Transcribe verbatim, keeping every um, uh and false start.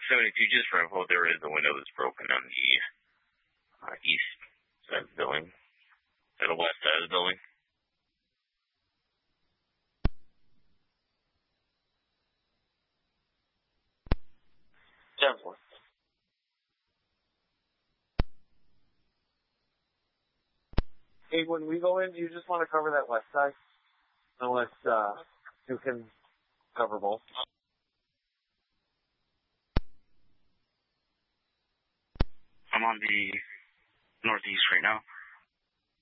seventy-two, just for info, there is a window that's broken on the uh, east side of the building, or the west side of the building. ten four. Hey, when we go in, do you just want to cover that west side? Unless uh, you can cover both. I'm on the northeast right now.